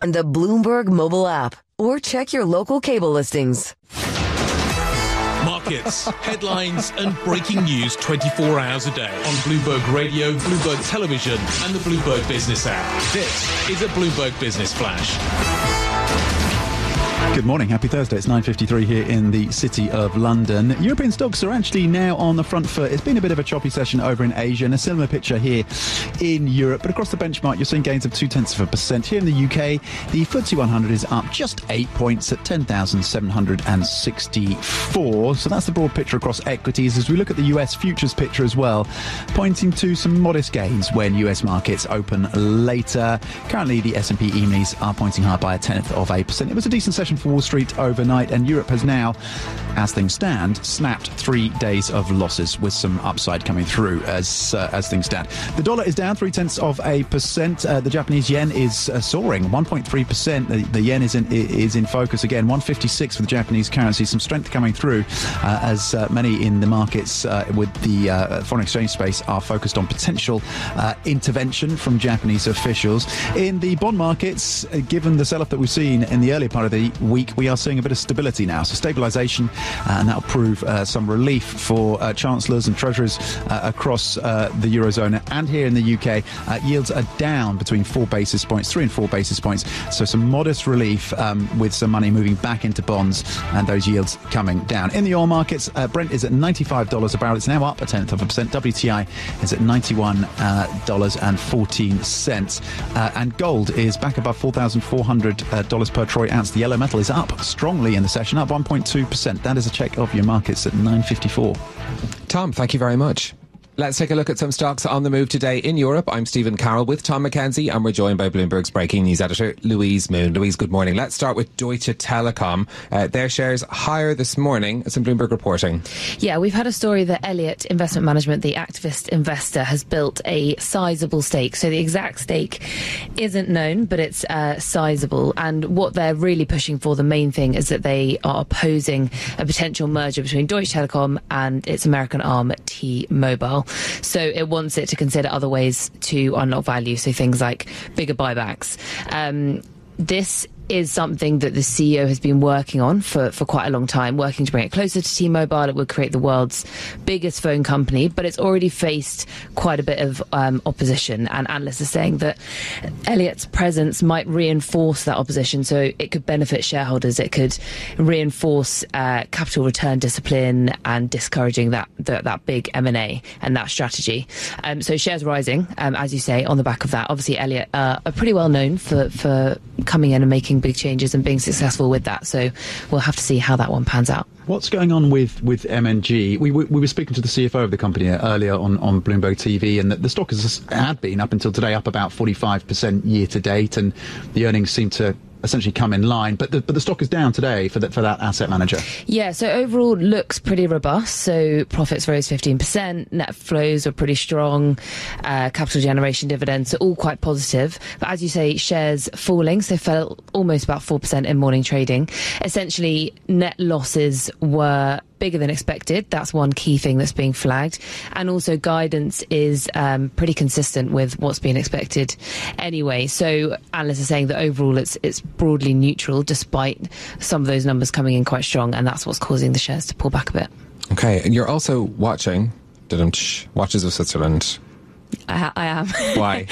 on the Bloomberg mobile app or check your local cable listings. Markets, headlines and breaking news 24 hours a day on Bloomberg Radio, Bloomberg Television and the Bloomberg Business app. This is a Bloomberg Business Flash. Good morning. Happy Thursday. It's 9:53 here in the city of London. European stocks are actually now on the front foot. It's been a bit of a choppy session over in Asia and a similar picture here in Europe. But across the benchmark, you're seeing gains of 0.2%. Here in the UK, the FTSE 100 is up just 8 points at 10,764. So that's the broad picture across equities. As we look at the US futures picture as well, pointing to some modest gains when US markets open later. Currently, the S&P E-minis are pointing higher by 0.1%. It was a decent session for Wall Street overnight, and Europe has now, as things stand, snapped 3 days of losses with some upside coming through as things stand. The dollar is down 0.3%. The Japanese yen is soaring 1.3%. The yen is in focus again, 156 for the Japanese currency. Some strength coming through as many in the markets with the foreign exchange space are focused on potential intervention from Japanese officials. In the bond markets, given the sell-off that we've seen in the earlier part of the week, we are seeing a bit of stability now. So stabilisation, and that'll prove some relief for chancellors and treasurers across the Eurozone and here in the UK. Yields are down between 3 and 4 basis points. So some modest relief with some money moving back into bonds and those yields coming down. In the oil markets, Brent is at $95 a barrel. It's now up 0.1%. WTI is at $91.14. And gold is back above $4,400 per troy ounce. The yellow metal is up strongly in the session, up 1.2%. That is a check of your markets at 9:54. Tom, thank you very much. Let's take a look at some stocks on the move today in Europe. I'm Stephen Carroll with Tom Mackenzie, and we're joined by Bloomberg's breaking news editor, Louise Moon. Louise, good morning. Let's start with Deutsche Telekom. Their shares higher this morning. Some Bloomberg reporting. Yeah, we've had a story that Elliott Investment Management, the activist investor, has built a sizable stake. So the exact stake isn't known, but it's sizable. And what they're really pushing for, the main thing, is that they are opposing a potential merger between Deutsche Telekom and its American arm, T-Mobile. So it wants it to consider other ways to unlock value, so things like bigger buybacks. This is something that the CEO has been working on for quite a long time, working to bring it closer to T-Mobile. It would create the world's biggest phone company, but it's already faced quite a bit of opposition, and analysts are saying that Elliott's presence might reinforce that opposition, so it could benefit shareholders. It could reinforce capital return discipline and discouraging that big M&A and that strategy. So shares rising, as you say, on the back of that. Obviously, Elliott are pretty well known for coming in and making big changes and being successful with that. So we'll have to see how that one pans out. What's going on with MNG? We were speaking to the CFO of the company earlier on Bloomberg TV, and the stock had been up until today up about 45% year to date, and the earnings seem to essentially come in line, but the stock is down today for that asset manager. Yeah, so overall looks pretty robust. So profits rose 15%, net flows are pretty strong, capital generation, dividends are all quite positive. But as you say, shares falling, so fell almost about 4% in morning trading. Essentially, net losses were bigger than expected. That's one key thing that's being flagged. And also guidance is pretty consistent with what's been expected anyway. So analysts are saying that overall it's broadly neutral despite some of those numbers coming in quite strong, and that's what's causing the shares to pull back a bit. Okay, and you're also watching Watches of Switzerland. I am. Why?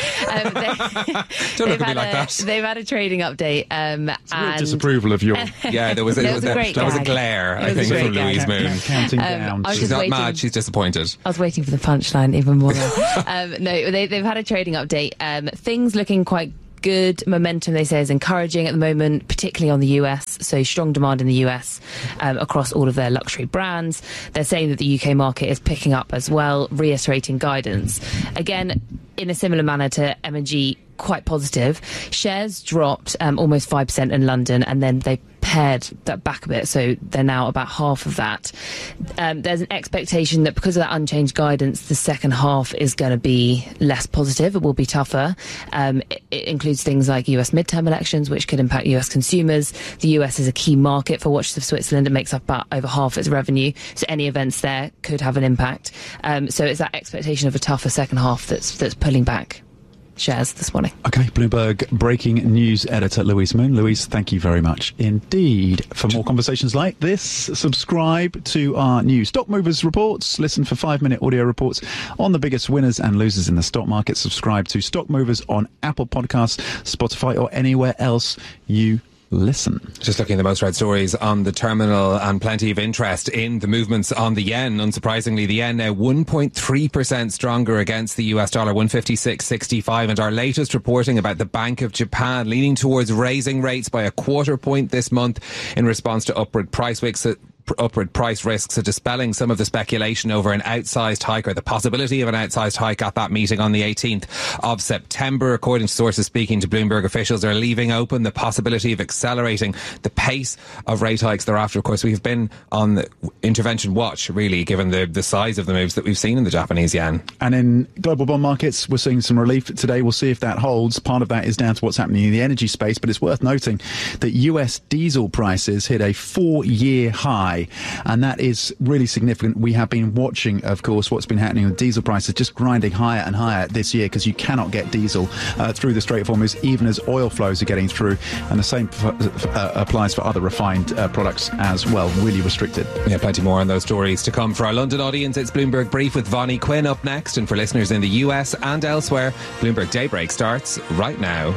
Don't look at me like that. They've had a trading update. And disapproval of your... Yeah, there was a glare, I think, from Louise Moon. Counting down. She's not mad, she's disappointed. I was waiting for the punchline even more. No, they've had a trading update. Things looking quite good. Momentum, they say, is encouraging at the moment, particularly on the US. So strong demand in the US across all of their luxury brands. They're saying that the UK market is picking up as well, reiterating guidance. Again, in a similar manner to M&G, quite positive. Shares dropped almost 5% in London, and then they pared that back a bit, so they're now about half of that. There's an expectation that because of that unchanged guidance, the second half is going to be less positive. It will be tougher. It includes things like US midterm elections, which could impact US consumers. The US is a key market for Watches of Switzerland. It makes up about over half its revenue, so any events there could have an impact. So it's that expectation of a tougher second half that's pulling back. shares this morning. Okay, Bloomberg breaking news editor Louise Moon. Louise, thank you very much indeed. For more conversations like this, subscribe to our new Stock Movers reports. Listen for 5-minute audio reports on the biggest winners and losers in the stock market. Subscribe to Stock Movers on Apple Podcasts, Spotify, or anywhere else you listen. Just looking at the most read stories on the terminal and plenty of interest in the movements on the yen. Unsurprisingly, the yen now 1.3% stronger against the US dollar, 156.65. And our latest reporting about the Bank of Japan leaning towards raising rates by a 1/4 point this month in response to upward price risks, so dispelling some of the speculation over an outsized hike or the possibility of an outsized hike at that meeting on the 18th of September. According to sources speaking to Bloomberg, officials are leaving open the possibility of accelerating the pace of rate hikes thereafter. Of course, we've been on the intervention watch, really, given the size of the moves that we've seen in the Japanese yen. And in global bond markets, we're seeing some relief today. We'll see if that holds. Part of that is down to what's happening in the energy space, but it's worth noting that US diesel prices hit a 4-year high. And that is really significant. We have been watching, of course, what's been happening with diesel prices just grinding higher and higher this year because you cannot get diesel through the Strait of Hormuz, even as oil flows are getting through. And the same applies for other refined products as well. Really restricted. Yeah, plenty more on those stories to come. For our London audience, it's Bloomberg Brief with Vonnie Quinn up next. And for listeners in the US and elsewhere, Bloomberg Daybreak starts right now.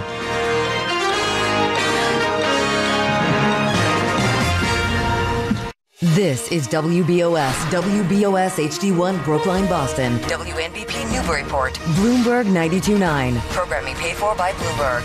This is WBOS HD1 Brookline, Boston. WNBP Newburyport. Bloomberg 92.9. Programming paid for by Bloomberg.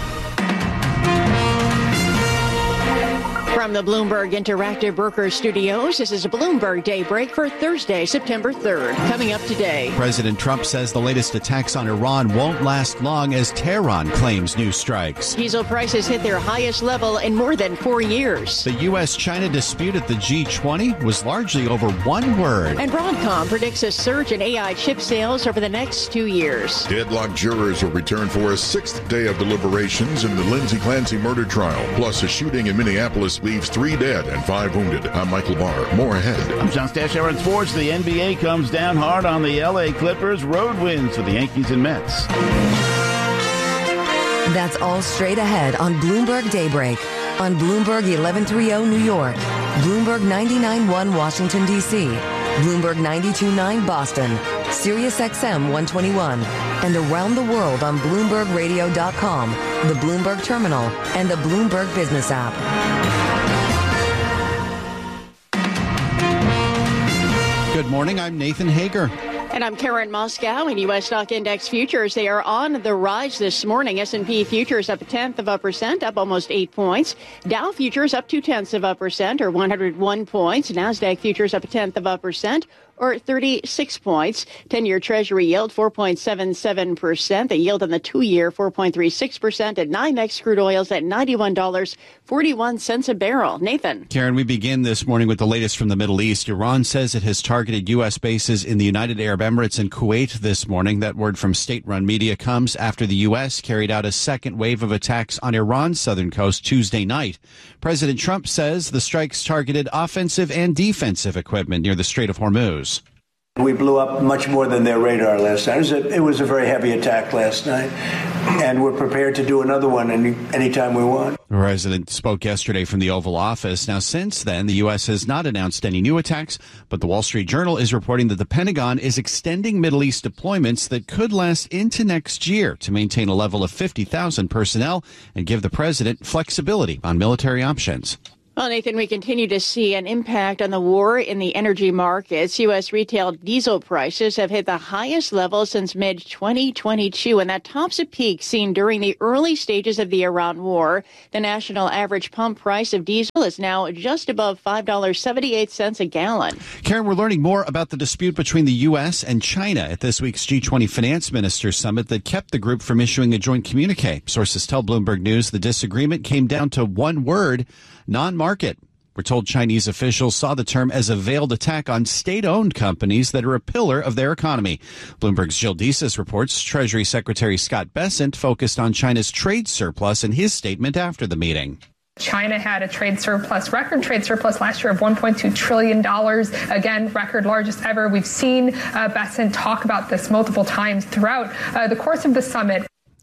From the Bloomberg Interactive Brokers Studios, this is a Bloomberg Daybreak for Thursday, September 3rd. Coming up today, President Trump says the latest attacks on Iran won't last long as Tehran claims new strikes. Diesel prices hit their highest level in more than 4 years. The U.S.-China dispute at the G20 was largely over one word. And Broadcom predicts a surge in AI chip sales over the next 2 years. Deadlocked jurors will return for a 6th day of deliberations in the Lindsay Clancy murder trial. Plus, a shooting in Minneapolis leaves 3 dead and 5 wounded. I'm Michael Barr. More ahead. I'm John Stashower in sports. The NBA comes down hard on the LA Clippers. Road wins for the Yankees and Mets. That's all straight ahead on Bloomberg Daybreak. On Bloomberg 1130 New York. Bloomberg 99.1 Washington, D.C. Bloomberg 92.9 Boston. Sirius XM 121. And around the world on BloombergRadio.com, the Bloomberg Terminal, and the Bloomberg Business app. Good morning, I'm Nathan Hager. And I'm Karen Moscow. In U.S. stock index futures, they are on the rise this morning. S&P futures up 0.1%, up almost 8 points. Dow futures up 0.2%, or 101 points. NASDAQ futures up 0.1%, or 36 points. 10-year Treasury yield 4.77%. The yield on the 2-year 4.36%. At NYMEX crude oils at $91.41 a barrel. Nathan. Karen, we begin this morning with the latest from the Middle East. Iran says it has targeted U.S. bases in the United Arab Emirates and Kuwait this morning. That word from state-run media comes after the U.S. carried out a second wave of attacks on Iran's southern coast Tuesday night. President Trump says the strikes targeted offensive and defensive equipment near the Strait of Hormuz. We blew up much more than their radar last night. It was a very heavy attack last night, and we're prepared to do another one anytime we want. The president spoke yesterday from the Oval Office. Now, since then, the U.S. has not announced any new attacks, but the Wall Street Journal is reporting that the Pentagon is extending Middle East deployments that could last into next year to maintain a level of 50,000 personnel and give the president flexibility on military options. Well, Nathan, we continue to see an impact on the war in the energy markets. U.S. retail diesel prices have hit the highest level since mid-2022, and that tops a peak seen during the early stages of the Iran war. The national average pump price of diesel is now just above $5.78 a gallon. Karen, we're learning more about the dispute between the U.S. and China at this week's G20 Finance Ministers Summit that kept the group from issuing a joint communique. Sources tell Bloomberg News the disagreement came down to one word: non-market. We're told Chinese officials saw the term as a veiled attack on state-owned companies that are a pillar of their economy. Bloomberg's Jill Desis reports Treasury Secretary Scott Bessent focused on China's trade surplus in his statement after the meeting. China had a trade surplus, record trade surplus last year of $1.2 trillion. Again, record largest ever. We've seen Bessent talk about this multiple times throughout the course of the summit.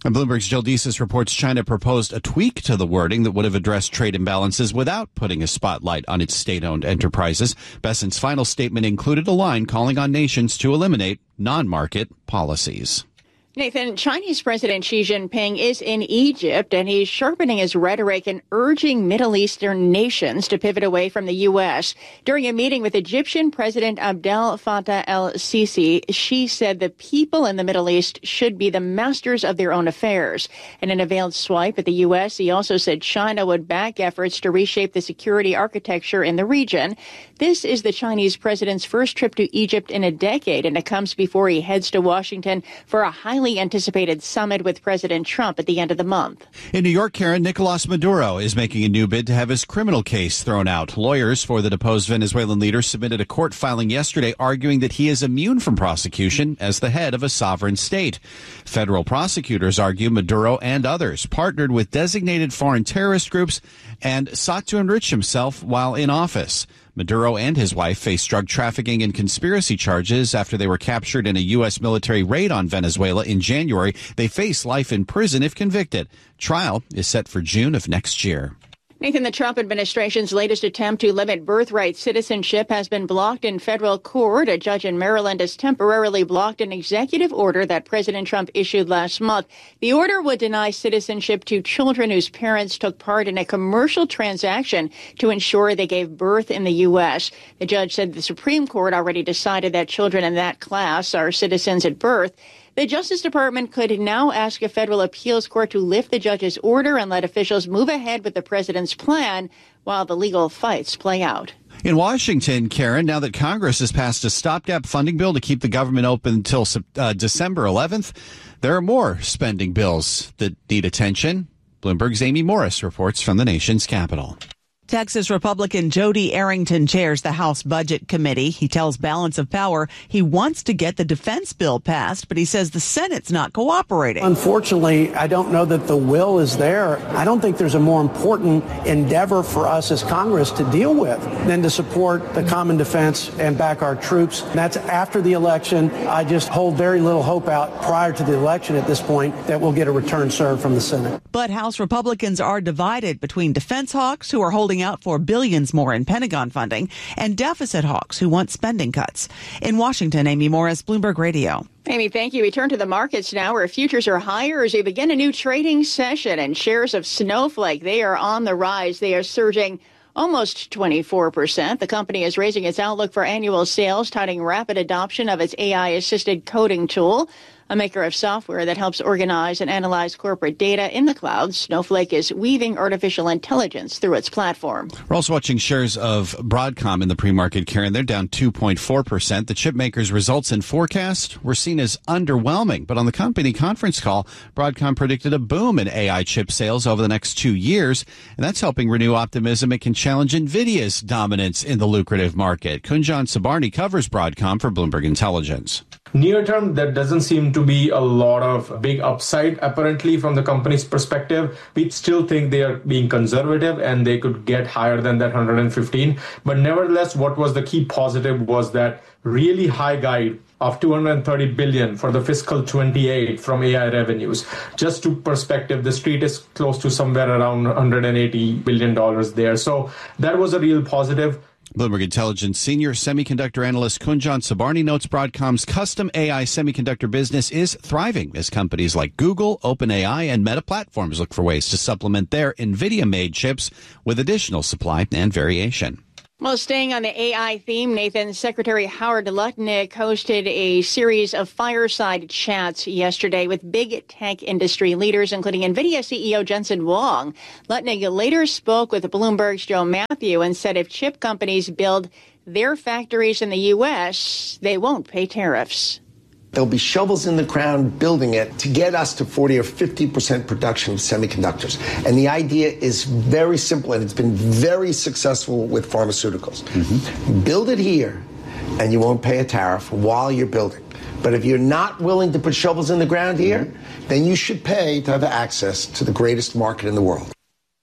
And Bloomberg's Jill Desis reports China proposed a tweak to the wording that would have addressed trade imbalances without putting a spotlight on its state-owned enterprises. Besant's final statement included a line calling on nations to eliminate non-market policies. Nathan, Chinese President Xi Jinping is in Egypt, and he's sharpening his rhetoric and urging Middle Eastern nations to pivot away from the U.S. During a meeting with Egyptian President Abdel Fattah el-Sisi, Xi said the people in the Middle East should be the masters of their own affairs. And in a veiled swipe at the U.S., he also said China would back efforts to reshape the security architecture in the region. This is the Chinese president's first trip to Egypt in a decade, and it comes before he heads to Washington for a highly anticipated summit with President Trump at the end of the month. In New York, Karen, Nicolas Maduro is making a new bid to have his criminal case thrown out. Lawyers for the deposed Venezuelan leader submitted a court filing yesterday arguing that he is immune from prosecution as the head of a sovereign state. Federal prosecutors argue Maduro and others partnered with designated foreign terrorist groups and sought to enrich himself while in office. Maduro and his wife face drug trafficking and conspiracy charges after they were captured in a U.S. military raid on Venezuela in January. They face life in prison if convicted. Trial is set for June of next year. Nathan, the Trump administration's latest attempt to limit birthright citizenship has been blocked in federal court. A judge in Maryland has temporarily blocked an executive order that President Trump issued last month. The order would deny citizenship to children whose parents took part in a commercial transaction to ensure they gave birth in the U.S. The judge said the Supreme Court already decided that children in that class are citizens at birth. The Justice Department could now ask a federal appeals court to lift the judge's order and let officials move ahead with the president's plan while the legal fights play out. In Washington, Karen, now that Congress has passed a stopgap funding bill to keep the government open until December 11th, there are more spending bills that need attention. Bloomberg's Amy Morris reports from the nation's capital. Texas Republican Jody Arrington chairs the House Budget Committee. He tells Balance of Power he wants to get the defense bill passed, but he says the Senate's not cooperating. Unfortunately, I don't know that the will is there. I don't think there's a more important endeavor for us as Congress to deal with than to support the common defense and back our troops. That's after the election. I just hold very little hope out prior to the election at this point that we'll get a return served from the Senate. But House Republicans are divided between defense hawks who are holding out for billions more in Pentagon funding and deficit hawks who want spending cuts. In Washington, Amy Morris, Bloomberg Radio. Amy, thank you. We turn to the markets now where futures are higher as we begin a new trading session, and shares of Snowflake, they are on the rise. They are surging almost 24%. The company is raising its outlook for annual sales, touting rapid adoption of its AI-assisted coding tool. A maker of software that helps organize and analyze corporate data in the cloud, Snowflake is weaving artificial intelligence through its platform. We're also watching shares of Broadcom in the pre-market, Karen. They're down 2.4%. The chip maker's results and forecast were seen as underwhelming. But on the company conference call, Broadcom predicted a boom in AI chip sales over the next 2 years. And that's helping renew optimism it can challenge NVIDIA's dominance in the lucrative market. Kunjan Sabarni covers Broadcom for Bloomberg Intelligence. Near term, there doesn't seem to be a lot of big upside, apparently, from the company's perspective. We still think they are being conservative and they could get higher than that 115. But nevertheless, what was the key positive was that really high guide of $230 billion for the fiscal 28 from AI revenues. Just to perspective, the street is close to somewhere around $180 billion there. So that was a real positive. Bloomberg Intelligence senior semiconductor analyst Kunjan Sabarni notes Broadcom's custom AI semiconductor business is thriving as companies like Google, OpenAI, and Meta Platforms look for ways to supplement their NVIDIA-made chips with additional supply and variation. Well, staying on the AI theme, Nathan, Secretary Howard Lutnick hosted a series of fireside chats yesterday with big tech industry leaders, including NVIDIA CEO Jensen Huang. Lutnick later spoke with Bloomberg's Joe Matthew and said if chip companies build their factories in the U.S., they won't pay tariffs. There'll be shovels in the ground building it to get us to 40 or 50% production of semiconductors. And the idea is very simple, and it's been very successful with pharmaceuticals. Build it here, and you won't pay a tariff while you're building. But if you're not willing to put shovels in the ground here, then you should pay to have access to the greatest market in the world.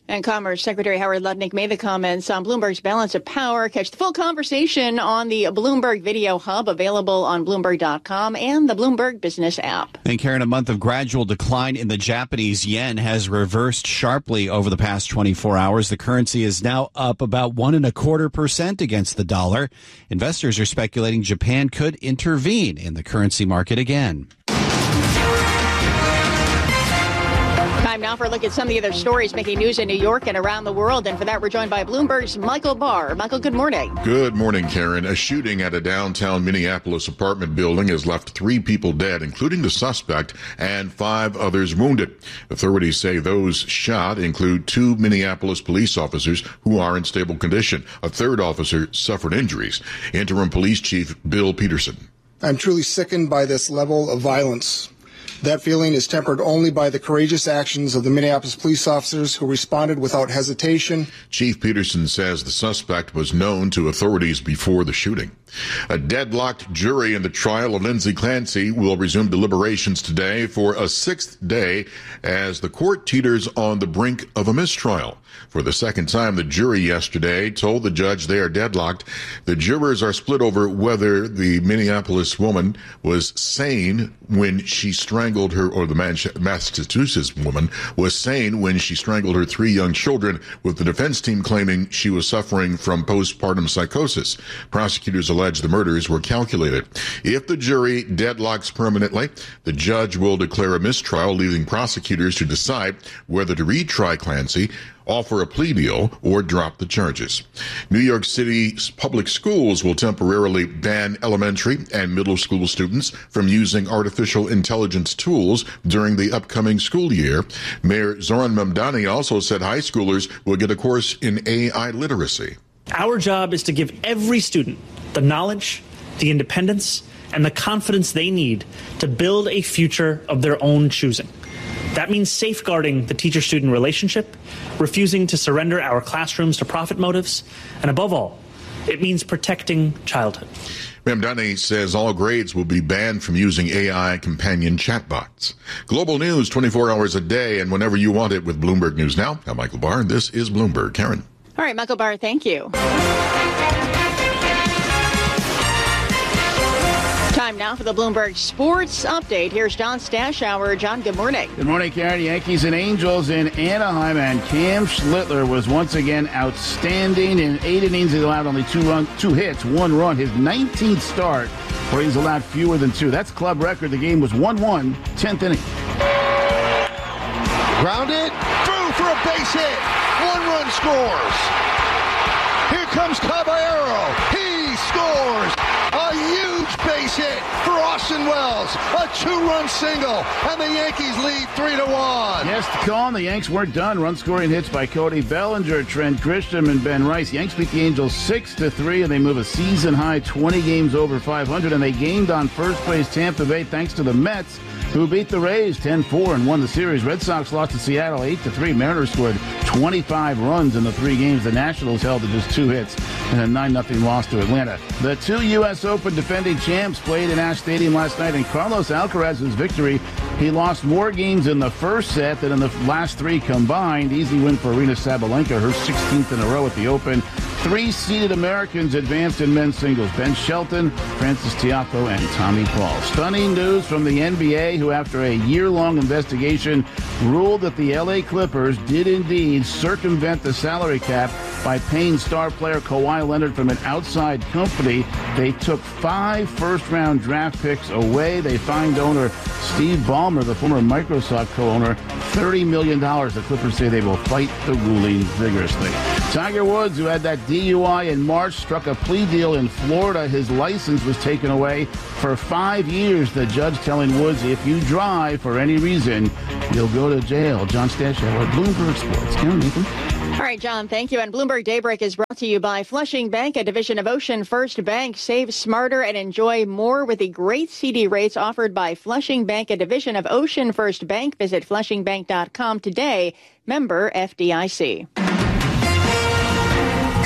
And Commerce Secretary Howard Lutnick made the comments on Bloomberg's Balance of Power. Catch the full conversation on the Bloomberg Video Hub, available on Bloomberg.com and the Bloomberg Business app. And Karen, a month of gradual decline in the Japanese yen has reversed sharply over the past 24 hours. The currency is now up about 1.25% against the dollar. Investors are speculating Japan could intervene in the currency market again. Time now for a look at some of the other stories making news in New York and around the world. And for that, we're joined by Bloomberg's Michael Barr. Michael, good morning. Good morning, Karen. A shooting at a downtown Minneapolis apartment building has left 3 people dead, including the suspect, and 5 others wounded. Authorities say those shot include 2 Minneapolis police officers who are in stable condition. A third officer suffered injuries. Interim Police Chief Bill Peterson. I'm truly sickened by this level of violence. That feeling is tempered only by the courageous actions of the Minneapolis police officers who responded without hesitation. Chief Peterson says the suspect was known to authorities before the shooting. A deadlocked jury in the trial of Lindsay Clancy will resume deliberations today for a 6th day as the court teeters on the brink of a mistrial. For the second time, the jury yesterday told the judge they are deadlocked. The jurors are split over whether the Minneapolis woman was sane when she strangled her, or the Massachusetts woman was sane when she strangled her 3 young children, with the defense team claiming she was suffering from postpartum psychosis. Prosecutors allege the murders were calculated. If the jury deadlocks permanently, the judge will declare a mistrial, leaving prosecutors to decide whether to retry Clancy, offer a plea deal, or drop the charges. New York City's public schools will temporarily ban elementary and middle school students from using artificial intelligence tools during the upcoming school year. Mayor Zoran Mamdani also said high schoolers will get a course in AI literacy. Our job is to give every student the knowledge, the independence, and the confidence they need to build a future of their own choosing. That means safeguarding the teacher-student relationship, refusing to surrender our classrooms to profit motives, and above all, it means protecting childhood. Mamdani says all grades will be banned from using AI companion chatbots. Global news 24 hours a day and whenever you want it with Bloomberg News Now. I'm Michael Barr, and this is Bloomberg. Karen. All right, Michael Barr, thank you. Time now for the Bloomberg Sports Update. Here's John Stashower. John, good morning. Good morning, Karen. Yankees and Angels in Anaheim, and Cam Schlittler was once again outstanding. In 8 innings, he allowed only 2 hits, 1 run. His 19th start where he's allowed fewer than 2. That's club record. The game was 1-1, 10th inning. Grounded, through for a base hit. 1 run scores. Here comes Caballero. He scores. A huge base hit for Austin Wells. A 2-run single, and the Yankees lead 3-1. Yes, to call on, the Yanks weren't done. Run-scoring hits by Cody Bellinger, Trent Grisham, and Ben Rice. Yanks beat the Angels 6-3, and they move a season-high 20 games over 500, and they gained on first-place Tampa Bay thanks to the Mets, who beat the Rays 10-4 and won the series. Red Sox lost to Seattle 8-3. Mariners scored 25 runs in the 3 games. The Nationals held to just 2 hits and a 9-0 loss to Atlanta. The 2 U.S. Open defending champs played in Ash Stadium last night, and Carlos Alcaraz's victory, he lost more games in the first set than in the last 3 combined. Easy win for Aryna Sabalenka, her 16th in a row at the Open. 3 seeded Americans advanced in men's singles: Ben Shelton, Francis Tiafoe, and Tommy Paul. Stunning news from the NBA, who after a year-long investigation ruled that the LA Clippers did indeed circumvent the salary cap by paying star player Kawhi Leonard from an outside company. They took 5 first-round draft picks away. They fined owner Steve Ballmer, the former Microsoft co-owner, $30 million. The Clippers say they will fight the ruling vigorously. Tiger Woods, who had that DUI in March, struck a plea deal in Florida. His license was taken away for 5 years. The judge telling Woods, if you drive for any reason, you'll go to jail. John Stashower, Bloomberg Sports. Karen, Nathan. All right, John, thank you. And Bloomberg Daybreak is brought to you by Flushing Bank, a division of Ocean First Bank. Save smarter and enjoy more with the great CD rates offered by Flushing Bank, a division of Ocean First Bank. Visit flushingbank.com today. Member FDIC.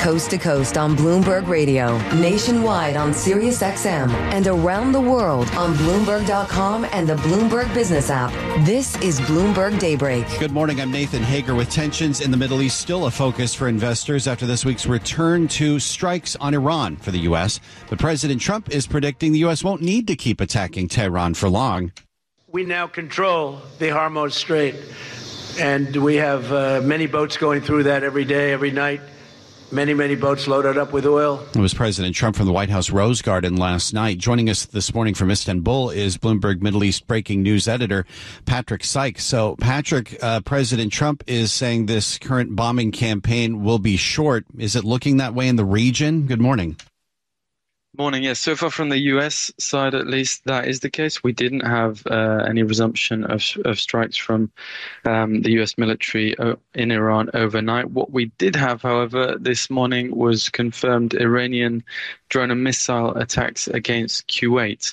Coast to coast on Bloomberg Radio, nationwide on Sirius XM, and around the world on Bloomberg.com and the Bloomberg Business app. This is Bloomberg Daybreak. Good morning. I'm Nathan Hager. With tensions in the Middle East still a focus for investors after this week's return to strikes on Iran for the U.S., but President Trump is predicting the U.S. won't need to keep attacking Tehran for long. We now control the Hormuz Strait, and we have many boats going through that every day, every night. Many boats loaded up with oil. It was President Trump from the White House Rose Garden last night. Joining us this morning from Istanbul is Bloomberg Middle East breaking news editor Patrick Sykes. So, Patrick, President Trump is saying this current bombing campaign will be short. Is it looking that way in the region? Good morning. Morning. Yes, so far from the U.S. side, at least, that is the case. We didn't have any resumption of strikes from the U.S. military in Iran overnight. What we did have, however, this morning was confirmed Iranian drone and missile attacks against Kuwait.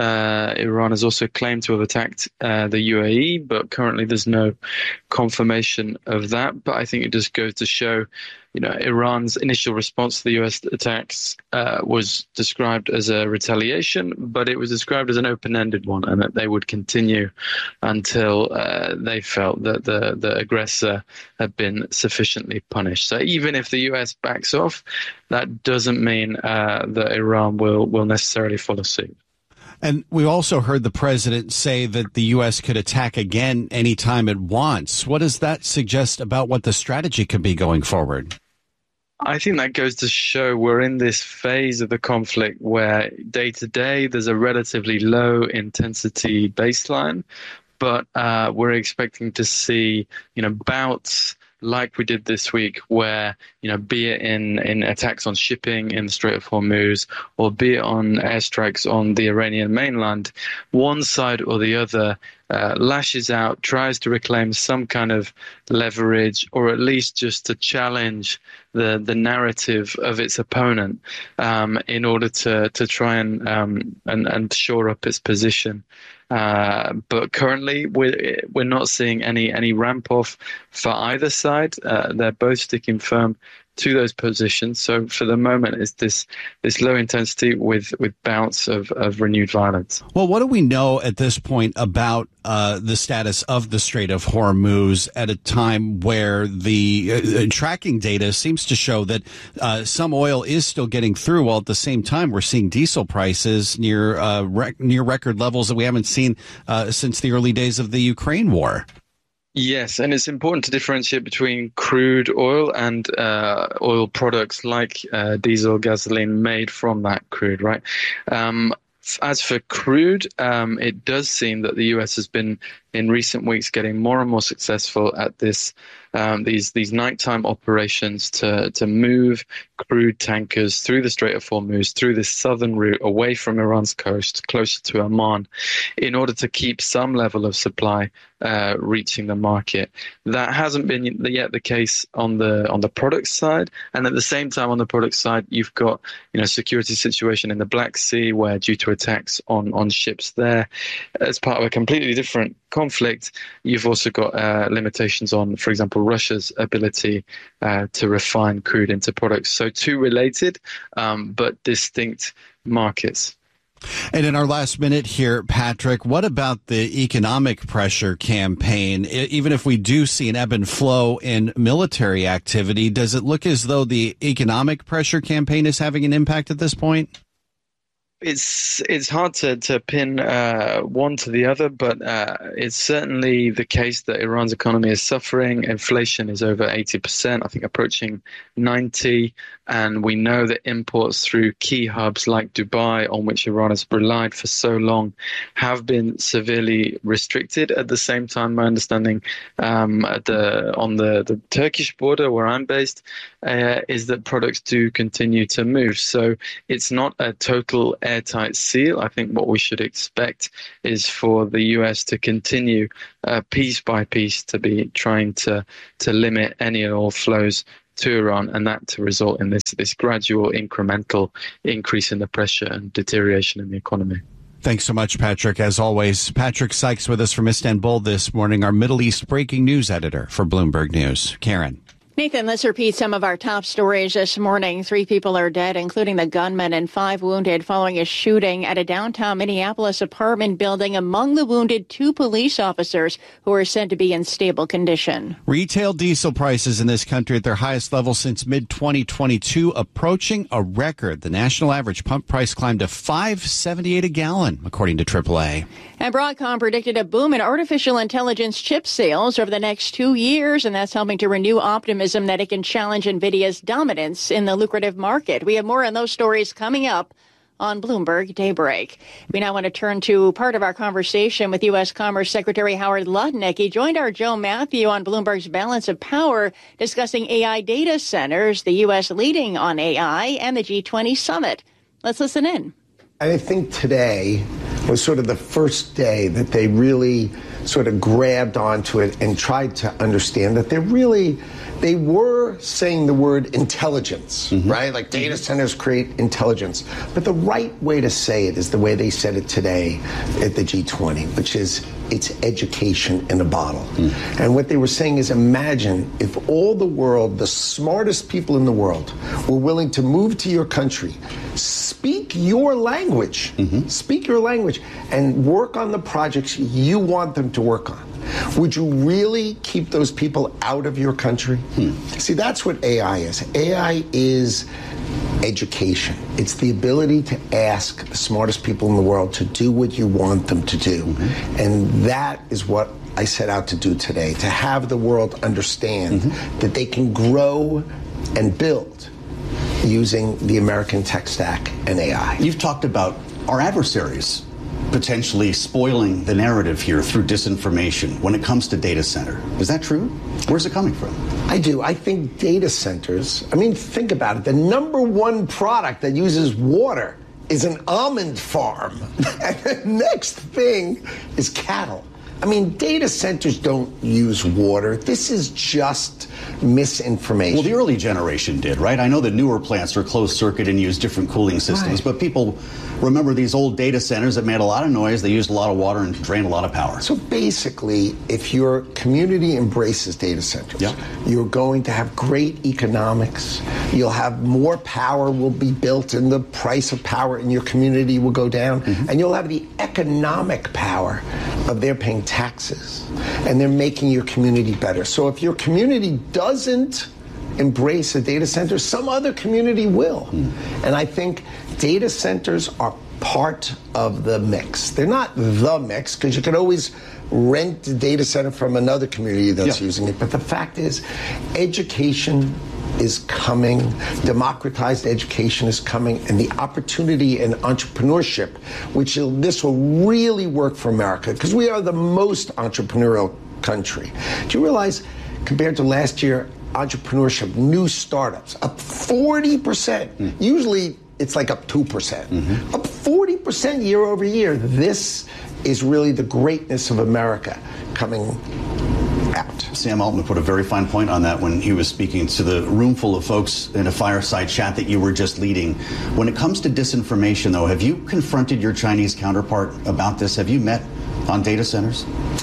Iran has also claimed to have attacked the UAE, but currently there's no confirmation of that. But I think it just goes to show, Iran's initial response to the U.S. attacks was described as a retaliation, but it was described as an open-ended one, and that they would continue until they felt that the aggressor had been sufficiently punished. So even if the U.S. backs off, that doesn't mean that Iran will necessarily follow suit. And we also heard the president say that the U.S. could attack again anytime it wants. What does that suggest about what the strategy could be going forward? I think that goes to show we're in this phase of the conflict where day to day there's a relatively low intensity baseline, but we're expecting to see, bouts like we did this week where, be it in attacks on shipping in the Strait of Hormuz or be it on airstrikes on the Iranian mainland, one side or the other lashes out, tries to reclaim some kind of leverage or at least just to challenge the narrative of its opponent in order to try and shore up its position. But currently, we're not seeing any ramp off for either side. They're both sticking firm to those positions. So for the moment, it's this low intensity with bouts of renewed violence. Well, what do we know at this point about the status of the Strait of Hormuz at a time where the tracking data seems to show that some oil is still getting through, while at the same time we're seeing diesel prices near record levels that we haven't seen since the early days of the Ukraine war? Yes, and it's important to differentiate between crude oil and oil products like diesel, gasoline made from that crude, right? As for crude, it does seem that the U.S. has been in recent weeks getting more and more successful at these nighttime operations to move crude tankers through the Strait of Hormuz, through this southern route away from Iran's coast, closer to Oman, in order to keep some level of supply reaching the market. That hasn't been yet the case on the product side, and at the same time on the product side, you've got security situation in the Black Sea, where due to attacks on ships there, as part of a completely different conflict, you've also got limitations on, for example, Russia's ability to refine crude into products. So two related but distinct markets. And in our last minute here, Patrick, what about the economic pressure campaign? Even if we do see an ebb and flow in military activity, does it look as though the economic pressure campaign is having an impact at this point? It's hard to pin one to the other, but it's certainly the case that Iran's economy is suffering. Inflation is over 80%, I think approaching 90%. And we know that imports through key hubs like Dubai, on which Iran has relied for so long, have been severely restricted. At the same time, my understanding on the Turkish border where I'm based is that products do continue to move. So it's not a total airtight seal. I think what we should expect is for the US to continue piece by piece to be trying to limit any and all flows to Iran, and that to result in this gradual incremental increase in the pressure and deterioration in the economy. Thanks so much, Patrick. As always, Patrick Sykes with us from Istanbul this morning, our Middle East breaking news editor for Bloomberg News. Karen. Nathan, let's repeat some of our top stories this morning. 3 people are dead, including the gunman, and 5 wounded following a shooting at a downtown Minneapolis apartment building. Among the wounded, 2 police officers who are said to be in stable condition. Retail diesel prices in this country at their highest level since mid-2022, approaching a record. The national average pump price climbed to $5.78 a gallon, according to AAA. And Broadcom predicted a boom in artificial intelligence chip sales over the next 2 years, and that's helping to renew optimism that it can challenge NVIDIA's dominance in the lucrative market. We have more on those stories coming up on Bloomberg Daybreak. We now want to turn to part of our conversation with U.S. Commerce Secretary Howard Lutnick. He joined our Joe Matthew on Bloomberg's Balance of Power, discussing AI data centers, the U.S. leading on AI, and the G20 summit. Let's listen in. I think today was sort of the first day that they really sort of grabbed onto it and tried to understand that they were saying the word intelligence, right? Like data centers create intelligence. But the right way to say it is the way they said it today at the G20, which is it's education in a bottle. And what they were saying is, imagine if all the world, the smartest people in the world, were willing to move to your country, speak your language, and work on the projects you want them to work on. Would you really keep those people out of your country? See, that's what AI is. AI is education. It's the ability to ask the smartest people in the world to do what you want them to do. And that is what I set out to do today, to have the world understand that they can grow and build using the American tech stack and AI. You've talked about our adversaries potentially spoiling the narrative here through disinformation when it comes to data center. Is that true? Where's it coming from? I do. I think data centers, think about it. The number one product that uses water is an almond farm. And the next thing is cattle. Data centers don't use water. This is just misinformation. Well, the early generation did, right? I know the newer plants are closed circuit and use different cooling systems, but people remember these old data centers that made a lot of noise, they used a lot of water and drained a lot of power. So basically, if your community embraces data centers, you're going to have great economics, you'll have more power will be built and the price of power in your community will go down, and you'll have the economic power of their paying taxes, and they're making your community better. So if your community doesn't embrace a data center, some other community will. And I think data centers are part of the mix. They're not the mix, because you can always rent a data center from another community that's using it. But the fact is, education is coming, democratized education is coming, and the opportunity in entrepreneurship, this will really work for America, because we are the most entrepreneurial country. Do you realize, compared to last year, entrepreneurship, new startups, up 40%. Usually it's like up 2%. Up 40% year over year. This is really the greatness of America coming out. Sam Altman put a very fine point on that when he was speaking to the room full of folks in a fireside chat that you were just leading. When it comes to disinformation, though, have you confronted your Chinese counterpart about this? Have you met on data centers?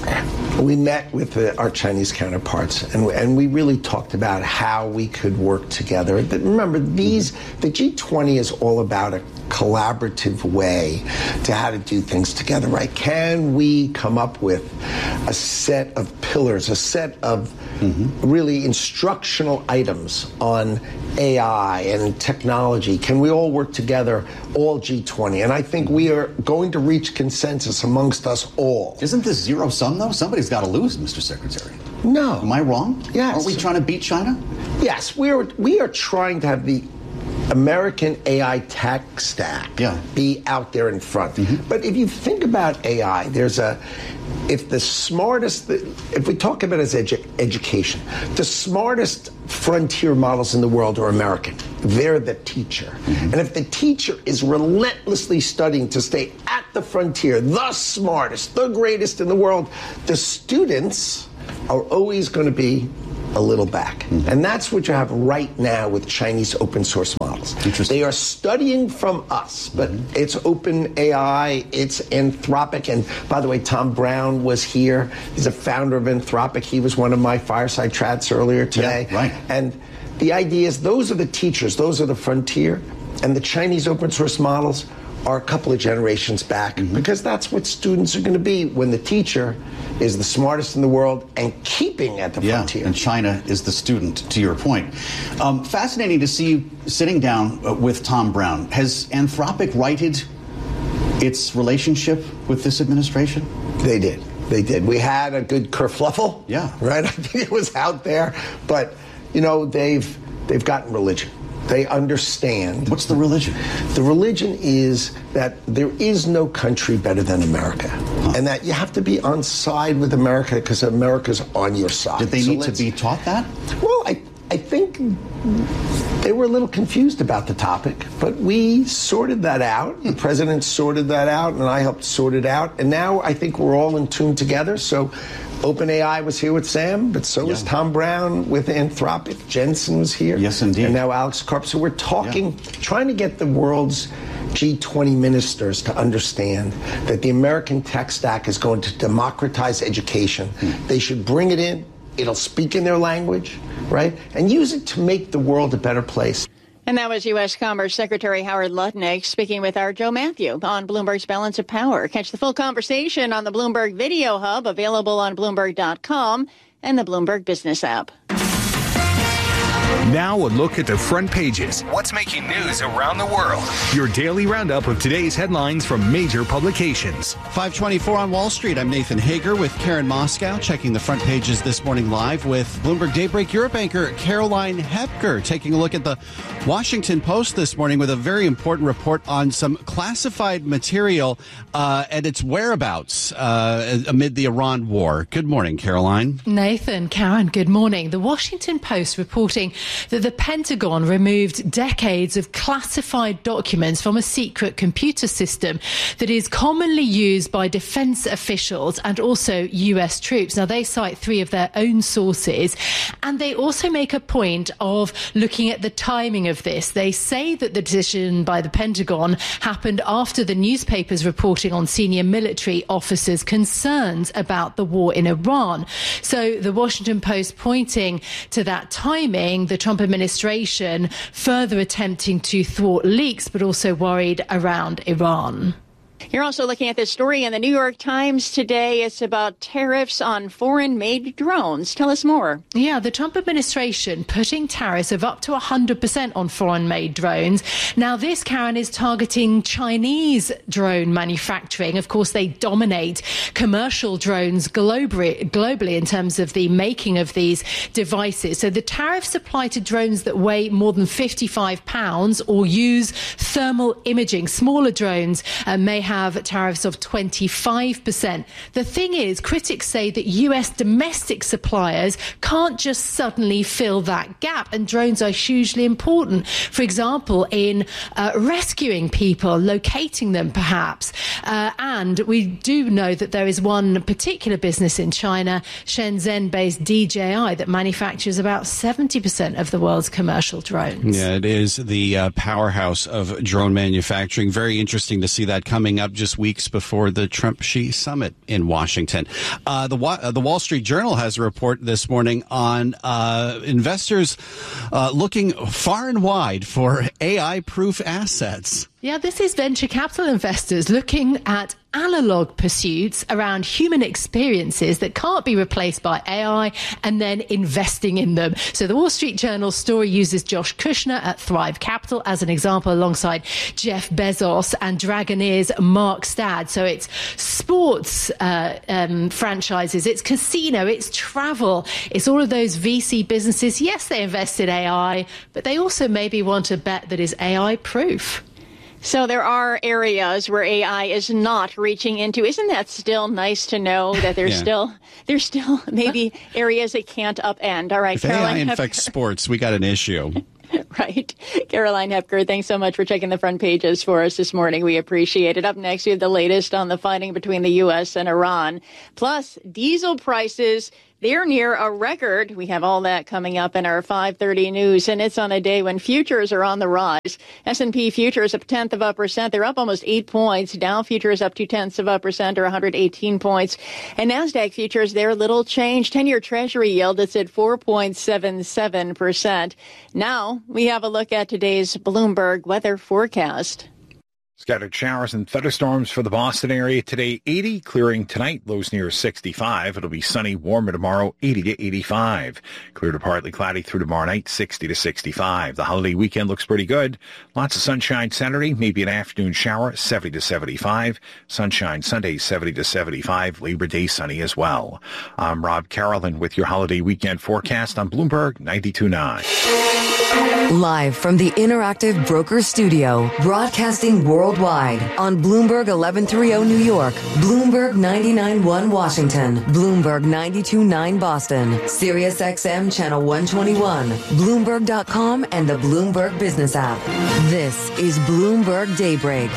We met with our Chinese counterparts, and we really talked about how we could work together. But remember, the G20 is all about a collaborative way to how to do things together, right? Can we come up with a set of pillars, a set of really instructional items on AI and technology? Can we all work together, all G20? And I think we are going to reach consensus amongst us all. Isn't this zero sum, though? Somebody's got to lose, Mr. Secretary. No. Am I wrong? Yes. Aren't we trying to beat China? Yes, we are trying to have the American AI tech stack be out there in front. But if you think about AI, if we talk about it as education, the smartest frontier models in the world are American. They're the teacher. And if the teacher is relentlessly studying to stay at the frontier, the smartest, the greatest in the world, the students are always going to be a little back. And that's what you have right now with Chinese open source models. They are studying from us, but it's OpenAI, it's Anthropic. And by the way, Tom Brown was here. He's a founder of Anthropic. He was one of my fireside chats earlier today. Yeah, right. And the idea is those are the teachers, those are the frontier, and the Chinese open source models are a couple of generations back, because that's what students are going to be when the teacher is the smartest in the world and keeping at the frontier. And China is the student, to your point. Fascinating to see you sitting down with Tom Brown. Has Anthropic righted its relationship with this administration? They did. They did. We had a good kerfluffle. Yeah. Right? I think it was out there. But, you know, they've gotten religion. They understand. What's the religion? The religion is that there is no country better than America. And that you have to be on side with America because America's on your side. Did they need to be taught that? Well, I think they were a little confused about the topic, but we sorted that out. The president sorted that out, and I helped sort it out. And now I think we're all in tune together. So OpenAI was here with Sam, but so was Tom Brown with Anthropic. Jensen was here. Yes, indeed. And now Alex Karp. So we're talking, trying to get the world's G20 ministers to understand that the American tech stack is going to democratize education. They should bring it in. It'll speak in their language, right? And use it to make the world a better place. And that was U.S. Commerce Secretary Howard Lutnick speaking with our Joe Matthew on Bloomberg's Balance of Power. Catch the full conversation on the Bloomberg Video Hub, available on Bloomberg.com and the Bloomberg Business app. Now a look at the front pages. What's making news around the world? Your daily roundup of today's headlines from major publications. 5:24 on Wall Street. I'm Nathan Hager with Karen Moscow, checking the front pages this morning live with Bloomberg Daybreak Europe anchor Caroline Hepker, taking a look at the Washington Post this morning with a very important report on some classified material and its whereabouts amid the Iran war. Good morning, Caroline. Nathan, Karen, good morning. The Washington Post reporting that the Pentagon removed decades of classified documents from a secret computer system that is commonly used by defense officials and also U.S. troops. Now, they cite 3 of their own sources, and they also make a point of looking at the timing of this. They say that the decision by the Pentagon happened after the newspapers reporting on senior military officers' concerns about the war in Iran. So the Washington Post pointing to that timing, the Trump administration further attempting to thwart leaks, but also worried around Iran. You're also looking at this story in the New York Times today. It's about tariffs on foreign-made drones. Tell us more. Yeah, the Trump administration putting tariffs of up to 100% on foreign-made drones. Now, this, Karen, is targeting Chinese drone manufacturing. Of course, they dominate commercial drones globally in terms of the making of these devices. So the tariffs apply to drones that weigh more than 55 pounds or use thermal imaging. Smaller drones may have tariffs of 25%. The thing is, critics say that US domestic suppliers can't just suddenly fill that gap, and drones are hugely important, for example, in rescuing people, locating them perhaps. And we do know that there is one particular business in China, Shenzhen-based DJI, that manufactures about 70% of the world's commercial drones. Yeah, it is the powerhouse of drone manufacturing. Very interesting to see that coming up just weeks before the Trump-Xi summit in Washington. The Wall Street Journal has a report this morning on investors looking far and wide for AI-proof assets. Yeah, this is venture capital investors looking at analog pursuits around human experiences that can't be replaced by AI and then investing in them. So the Wall Street Journal story uses Josh Kushner at Thrive Capital as an example alongside Jeff Bezos and Dragoneer's Mark Stad. So it's sports franchises, it's casino, it's travel, it's all of those VC businesses. Yes, they invest in AI, but they also maybe want a bet that is AI proof. So there are areas where AI is not reaching into. Isn't that still nice to know that there's still maybe areas it can't upend? All right, if Caroline AI infects sports, we got an issue. Right. Caroline Hepker, thanks so much for checking the front pages for us this morning. We appreciate it. Up next, we have the latest on the fighting between the U.S. and Iran. Plus, diesel prices They're near a record. We have all that coming up in our 5:30 news, and it's on a day when futures are on the rise. S&P futures up 0.1%. They're up almost 8 points. Dow futures up 0.2% or 118 points. And NASDAQ futures, they're little change. 10-year Treasury yield is at 4.77%. Now we have a look at today's Bloomberg weather forecast. Scattered showers and thunderstorms for the Boston area today, 80, clearing tonight, lows near 65. It'll be sunny, warmer tomorrow, 80 to 85. Clear to partly cloudy through tomorrow night, 60 to 65. The holiday weekend looks pretty good. Lots of sunshine Saturday, maybe an afternoon shower, 70 to 75. Sunshine Sunday, 70 to 75. Labor Day sunny as well. I'm Rob Carolyn with your holiday weekend forecast on Bloomberg 92.9. Live from the Interactive Brokers Studio, broadcasting worldwide on Bloomberg 1130 New York, Bloomberg 99.1 Washington, Bloomberg 92.9 Boston, Sirius XM Channel 121, Bloomberg.com, and the Bloomberg Business app. This is Bloomberg Daybreak.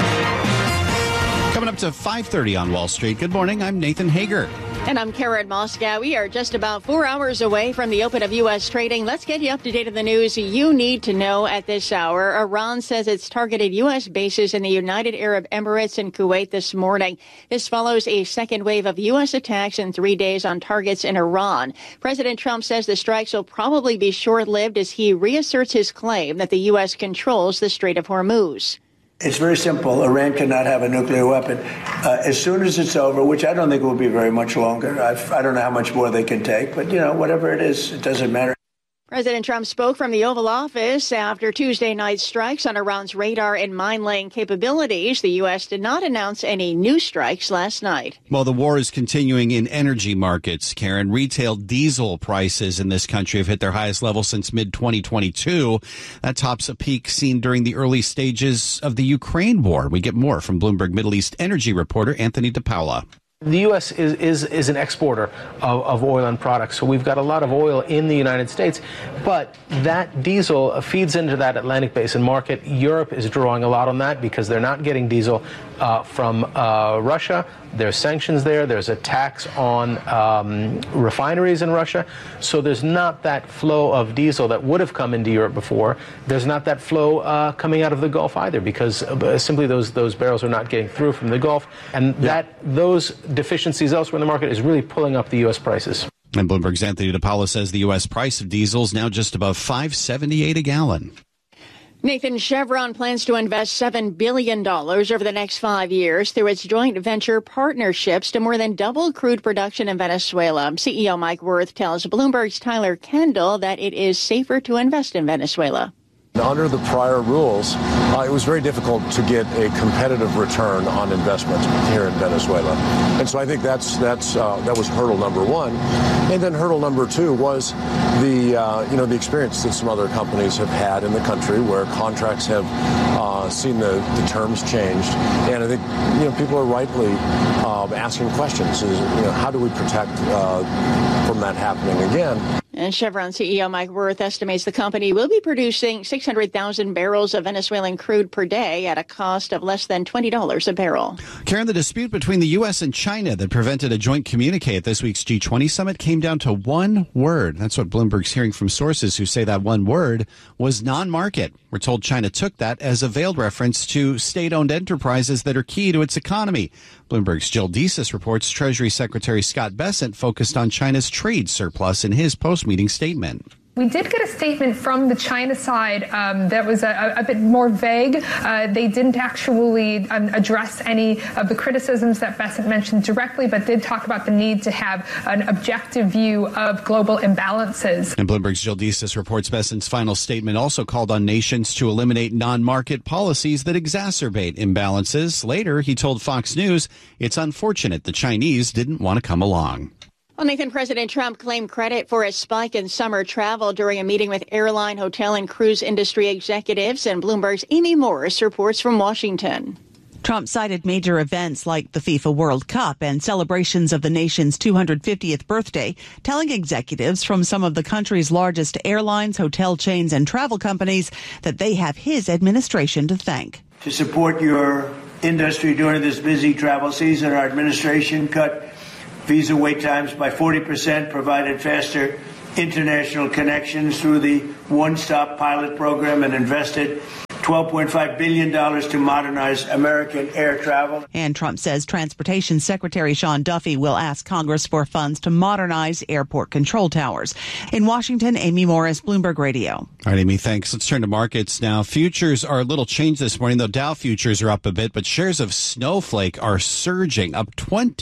Coming up to 5:30 on Wall Street. Good morning. I'm Nathan Hager. And I'm Karen Moscow. We are just about 4 hours away from the open of U.S. trading. Let's get you up to date on the news you need to know at this hour. Iran says it's targeted U.S. bases in the United Arab Emirates and Kuwait this morning. This follows a second wave of U.S. attacks in 3 days on targets in Iran. President Trump says the strikes will probably be short-lived as he reasserts his claim that the U.S. controls the Strait of Hormuz. It's very simple. Iran cannot have a nuclear weapon. As soon as it's over, which I don't think will be very much longer. I don't know how much more they can take, but, whatever it is, it doesn't matter. President Trump spoke from the Oval Office after Tuesday night's strikes on Iran's radar and mine-laying capabilities. The U.S. did not announce any new strikes last night. Well, the war is continuing in energy markets, Karen. Retail diesel prices in this country have hit their highest level since mid-2022. That tops a peak seen during the early stages of the Ukraine war. We get more from Bloomberg Middle East energy reporter Anthony DePaula. The U.S. is an exporter of oil and products, so we've got a lot of oil in the United States, but that diesel feeds into that Atlantic Basin market. Europe is drawing a lot on that because they're not getting diesel from Russia. There's sanctions there. There's a tax on refineries in Russia. So there's not that flow of diesel that would have come into Europe before. There's not that flow coming out of the Gulf either because simply those barrels are not getting through from the Gulf. And those deficiencies elsewhere in the market is really pulling up the U.S. prices. And Bloomberg's Anthony DePaula says the U.S. price of diesel is now just above $5.78 a gallon. Nathan, Chevron plans to invest $7 billion over the next 5 years through its joint venture partnerships to more than double crude production in Venezuela. CEO Mike Wirth tells Bloomberg's Tyler Kendall that it is safer to invest in Venezuela. Under the prior rules, it was very difficult to get a competitive return on investment here in Venezuela. And so I think that was hurdle number one. And then hurdle number two was the experience that some other companies have had in the country where contracts have seen the terms changed. And I think people are rightly asking questions: how do we protect from that happening again? And Chevron CEO Mike Wirth estimates the company will be producing 600,000 barrels of Venezuelan crude per day at a cost of less than $20 a barrel. Karen, the dispute between the U.S. and China that prevented a joint communique at this week's G20 summit came down to one word. That's what Bloomberg's hearing from sources who say that one word was non-market. We're told China took that as a veiled reference to state-owned enterprises that are key to its economy. Bloomberg's Jill Desis reports Treasury Secretary Scott Bessent focused on China's trade surplus in his post-meeting statement. We did get a statement from the China side that was a bit more vague. They didn't actually address any of the criticisms that Bessent mentioned directly, but did talk about the need to have an objective view of global imbalances. And Bloomberg's Jill Desis reports Bessent's final statement also called on nations to eliminate non-market policies that exacerbate imbalances. Later, he told Fox News it's unfortunate the Chinese didn't want to come along. Well, Nathan, President Trump claimed credit for a spike in summer travel during a meeting with airline, hotel, and cruise industry executives. And Bloomberg's Amy Morris reports from Washington. Trump cited major events like the FIFA World Cup and celebrations of the nation's 250th birthday, telling executives from some of the country's largest airlines, hotel chains, and travel companies that they have his administration to thank. To support your industry during this busy travel season, our administration cut visa wait times by 40%, provided faster international connections through the one-stop pilot program, and invested $12.5 billion to modernize American air travel. And Trump says Transportation Secretary Sean Duffy will ask Congress for funds to modernize airport control towers. In Washington, Amy Morris, Bloomberg Radio. All right, Amy, thanks. Let's turn to markets now. Futures are a little changed this morning, though Dow futures are up a bit, but shares of Snowflake are surging, up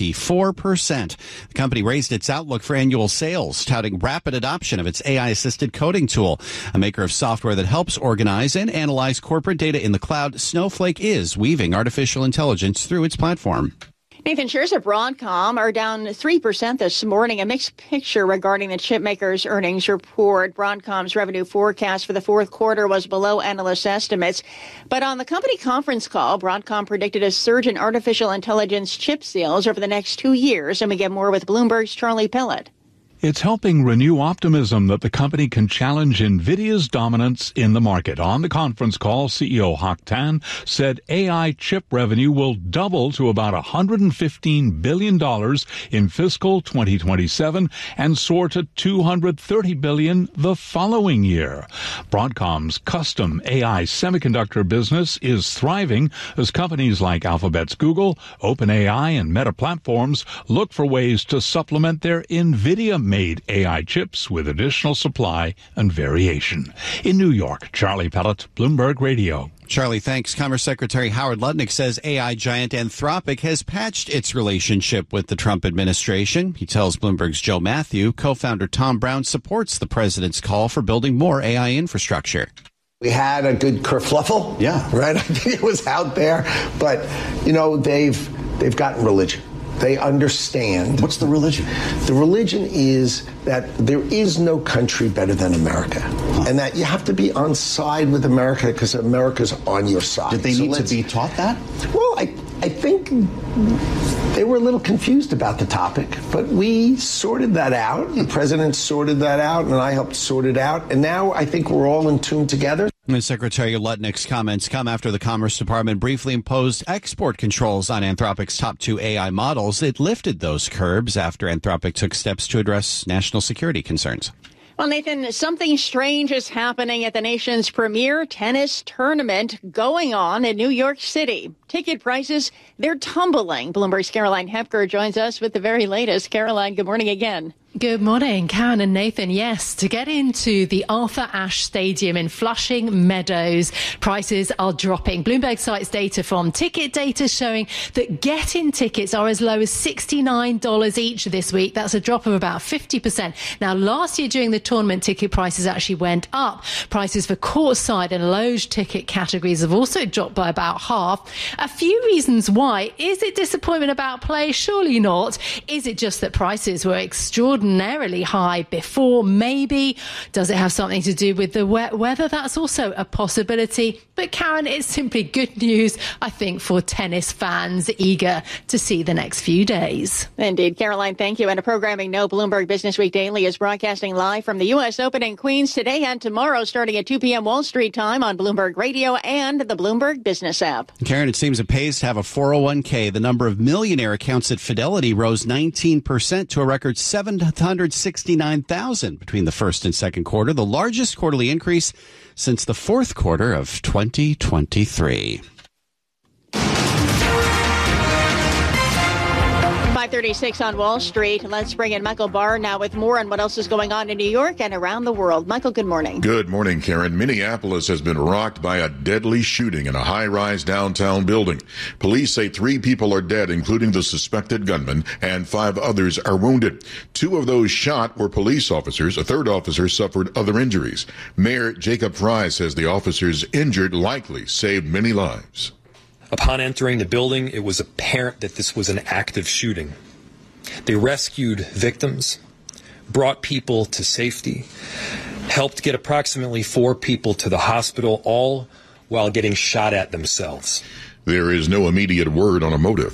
24%. The company raised its outlook for annual sales, touting rapid adoption of its AI-assisted coding tool. A maker of software that helps organize and analyze corporate data in the cloud, Snowflake is weaving artificial intelligence through its platform. Nathan, shares of Broadcom are down 3% this morning. A mixed picture regarding the chipmaker's earnings report. Broadcom's revenue forecast for the fourth quarter was below analyst estimates. But on the company conference call, Broadcom predicted a surge in artificial intelligence chip sales over the next 2 years. And we get more with Bloomberg's Charlie Pellet. It's helping renew optimism that the company can challenge NVIDIA's dominance in the market. On the conference call, CEO Hock Tan said AI chip revenue will double to about $115 billion in fiscal 2027 and soar to $230 billion the following year. Broadcom's custom AI semiconductor business is thriving as companies like Alphabet's Google, OpenAI, and Meta Platforms look for ways to supplement their NVIDIA made AI chips with additional supply and variation. In New York, Charlie Pellet, Bloomberg Radio. Charlie, thanks. Commerce Secretary Howard Lutnick says AI giant Anthropic has patched its relationship with the Trump administration. He tells Bloomberg's Joe Matthew co-founder Tom Brown supports the president's call for building more AI infrastructure. We had a good kerfluffle. Yeah. Right? I think it was out there. But, you know, they've gotten religion. They understand. What's the religion? The religion is that there is no country better than America. And that you have to be on side with America because America's on your side. Did they need to be taught that? Well, I think they were a little confused about the topic, but we sorted that out. The president sorted that out, and I helped sort it out. And now I think we're all in tune together. And Secretary Lutnick's comments come after the Commerce Department briefly imposed export controls on Anthropic's top 2 AI models. It lifted those curbs after Anthropic took steps to address national security concerns. Well, Nathan, something strange is happening at the nation's premier tennis tournament going on in New York City. Ticket prices, they're tumbling. Bloomberg's Caroline Hepker joins us with the very latest. Caroline, good morning again. Good morning, Karen and Nathan. Yes, to get into the Arthur Ashe Stadium in Flushing Meadows, prices are dropping. Bloomberg cites data from Ticket Data showing that get-in tickets are as low as $69 each this week. That's a drop of about 50%. Now, last year during the tournament, ticket prices actually went up. Prices for courtside and loge ticket categories have also dropped by about half. A few reasons why. Is it disappointment about play? Surely not. Is it just that prices were extraordinarily high before? Maybe. Does it have something to do with the wet weather? That's also a possibility. But Karen, it's simply good news, I think, for tennis fans eager to see the next few days. Indeed. Caroline, thank you. And a programming note, Bloomberg Business Week Daily is broadcasting live from the U.S. Open in Queens today and tomorrow starting at 2 p.m. Wall Street time on Bloomberg Radio and the Bloomberg Business app. Karen, it seems it pays to have a 401k. The number of millionaire accounts at Fidelity rose 19% to a record 769,000 between the first and second quarter, the largest quarterly increase since the fourth quarter of 2023. 5:36 on Wall Street. Let's bring in Michael Barr now with more on what else is going on in New York and around the world. Michael, good morning. Good morning, Karen. Minneapolis has been rocked by a deadly shooting in a high-rise downtown building. Police say 3 people are dead, including the suspected gunman, and 5 others are wounded. 2 of those shot were police officers. A third officer suffered other injuries. Mayor Jacob Fry says the officers injured likely saved many lives. Upon entering the building, it was apparent that this was an active shooting. They rescued victims, brought people to safety, helped get approximately 4 people to the hospital, all while getting shot at themselves. There is no immediate word on a motive.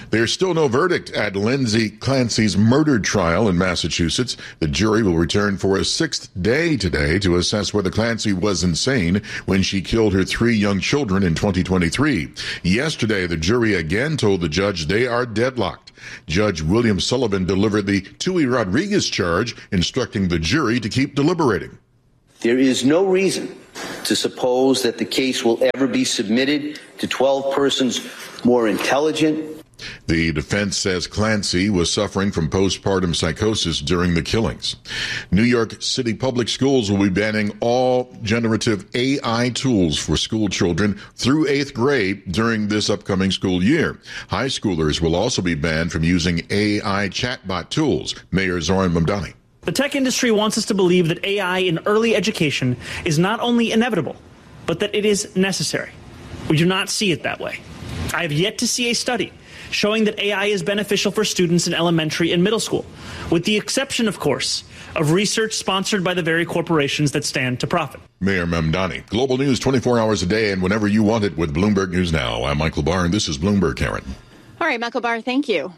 There's still no verdict at Lindsay Clancy's murder trial in Massachusetts. The jury will return for a 6th day today to assess whether Clancy was insane when she killed her 3 young children in 2023. Yesterday, the jury again told the judge they are deadlocked. Judge William Sullivan delivered the Tui Rodriguez charge, instructing the jury to keep deliberating. There is no reason to suppose that the case will ever be submitted to 12 persons more intelligent. The defense says Clancy was suffering from postpartum psychosis during the killings. New York City public schools will be banning all generative AI tools for school children through 8th grade during this upcoming school year. High schoolers will also be banned from using AI chatbot tools. Mayor Zoran Mamdani. The tech industry wants us to believe that AI in early education is not only inevitable, but that it is necessary. We do not see it that way. I have yet to see a study showing that AI is beneficial for students in elementary and middle school, with the exception, of course, of research sponsored by the very corporations that stand to profit. Mayor Mamdani. Global news 24 hours a day and whenever you want it with Bloomberg News Now. I'm Michael Barr, and this is Bloomberg, Karen. All right, Michael Barr, thank you.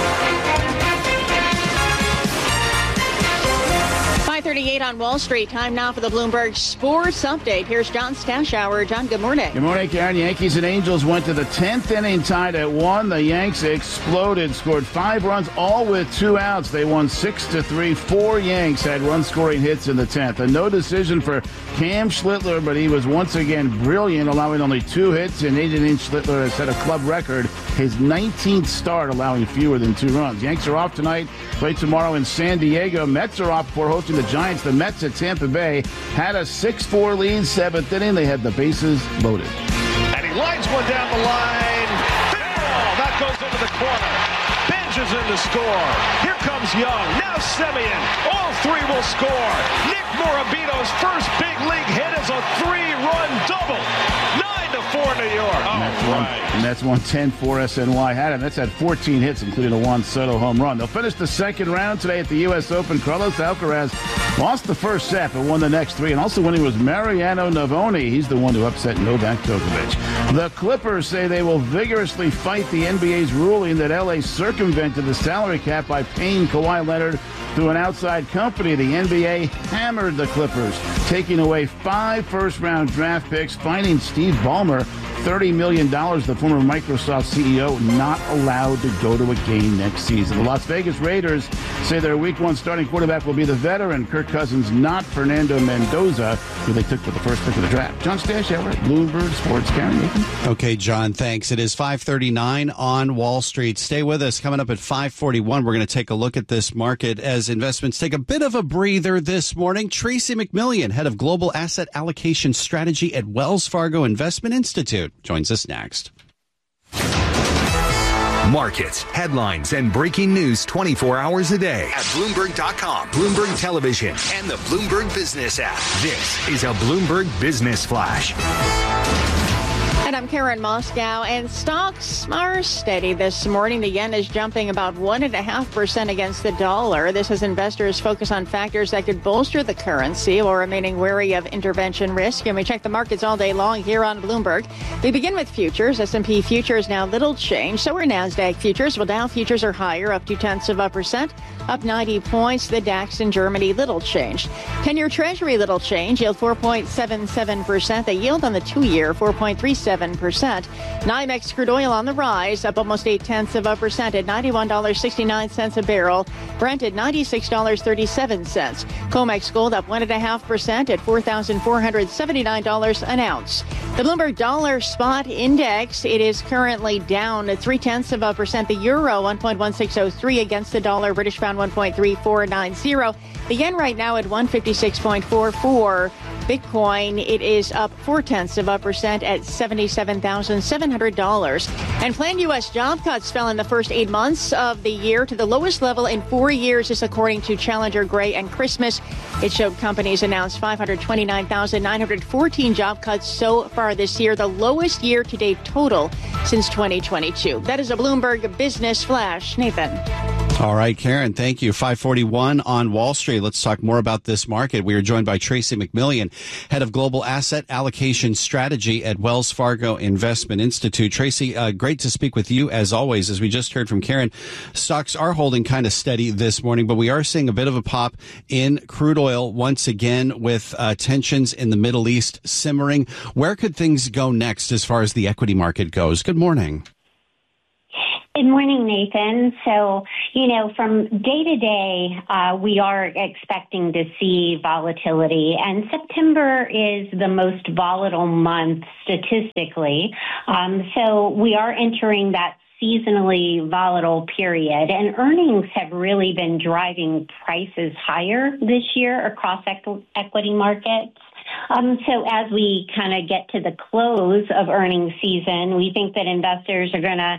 5:38 on Wall Street. Time now for the Bloomberg Sports Update. Here's John Stashower. John, good morning. Good morning, Karen. Yankees and Angels went to the 10th inning tied at 1. The Yanks exploded, scored 5 runs, all with 2 outs. They won 6-3. 4 Yanks had run-scoring hits in the 10th. A no decision for Cam Schlittler, but he was once again brilliant, allowing only 2 hits. In 8 innings, Schlittler has set a club record, his 19th start, allowing fewer than 2 runs. Yanks are off tonight, play tomorrow in San Diego. Mets are off before hosting the Giants. The Mets at Tampa Bay had a 6-4 lead, 7th inning. They had the bases loaded. And he lines one down the line. Ball, that goes into the corner. Benj is in to score. Here comes Young. Now Semien. All 3 will score. Nick Morabito's first big league hit is a 3-run double. 9-4 New York. And that's 110 for SNY. That's had 14 hits, including a Juan Soto home run. They'll finish the second round today at the U.S. Open. Carlos Alcaraz lost the first set, but won the next 3. And also winning was Mariano Navoni. He's the one who upset Novak Djokovic. The Clippers say they will vigorously fight the NBA's ruling that L.A. circumvented the salary cap by paying Kawhi Leonard through an outside company. The NBA hammered the Clippers, taking away 5 first-round draft picks, fining Steve Ballmer $30 million, the former Microsoft CEO, not allowed to go to a game next season. The Las Vegas Raiders say their Week 1 starting quarterback will be the veteran Kirk Cousins, not Fernando Mendoza, who they took with the first pick of the draft. John Stashower, Bloomberg Sports. Karen, Nathan. Okay, John, thanks. It is 5:39 on Wall Street. Stay with us. Coming up at 5:41, we're going to take a look at this market as investments take a bit of a breather this morning. Tracy McMillian, head of Global Asset Allocation Strategy at Wells Fargo Investment Institute, joins us next. Markets, headlines, and breaking news 24 hours a day at Bloomberg.com, Bloomberg Television, and the Bloomberg Business app. This is a Bloomberg Business Flash. And I'm Karen Moscow, and stocks are steady this morning. The yen is jumping about 1.5% against the dollar. This as investors focus on factors that could bolster the currency while remaining wary of intervention risk. And we check the markets all day long here on Bloomberg. We begin with futures. S&P futures now little change. So are NASDAQ futures. Well, Dow futures are higher, up 0.2%, up 90 points. The DAX in Germany little change. 10-year Treasury little change. Yield 4.77%. The yield on the 2-year 4.37%. NYMEX crude oil on the rise, up almost 0.8% at $91.69 a barrel. Brent at $96.37. COMEX gold up 1.5% at $4,479 an ounce. The Bloomberg Dollar Spot Index, it is currently down 0.3%. The euro 1.1603 against the dollar. British pound 1.3490. The yen right now at 156.44. Bitcoin, it is up 0.4% at $77,700. And planned U.S. job cuts fell in the first 8 months of the year to the lowest level in 4 years, this according to Challenger Gray and Christmas. It showed companies announced 529,914 job cuts so far this year, the lowest year-to-date total since 2022. That is a Bloomberg Business Flash. Nathan. All right, Karen, thank you. 541 on Wall Street. Let's talk more about this market. We are joined by Tracy McMillian, head of global asset allocation strategy at Wells Fargo Investment Institute. Tracy, great to speak with you as always. As we just heard from Karen, stocks are holding kind of steady this morning, but we are seeing a bit of a pop in crude oil once again with tensions in the Middle East simmering. Where could things go next as far as the equity market goes? Good morning. Good morning, Nathan. So, from day to day, we are expecting to see volatility, and September is the most volatile month statistically. So we are entering that seasonally volatile period, and earnings have really been driving prices higher this year across equity markets. So as we kind of get to the close of earnings season, we think that investors are going to